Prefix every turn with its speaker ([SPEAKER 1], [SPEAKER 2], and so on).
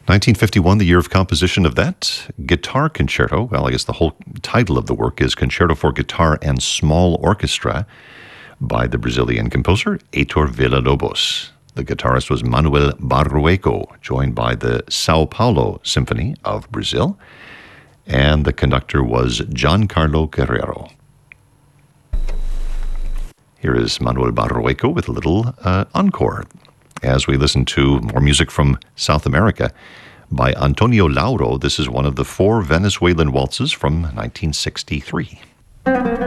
[SPEAKER 1] 1951, the year of composition of that guitar concerto. Well, I guess the whole title of the work is Concerto for Guitar and Small Orchestra by the Brazilian composer Heitor Villa-Lobos. The guitarist was Manuel Barrueco, joined by the Sao Paulo Symphony of Brazil, and the conductor was Giancarlo Guerrero. Here is Manuel Barrueco with a little encore as we listen to more music from South America by Antonio Lauro. This is one of the 4 Venezuelan waltzes from 1963.